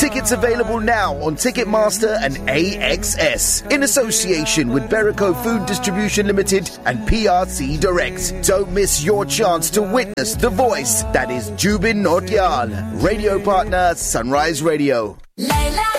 Tickets available now on Ticketmaster and AXS in association with Berico Food Distribution Limited and PRC Direct. Don't miss your chance to witness the voice that is Jubin Nautiyal. Radio partner Sunrise Radio.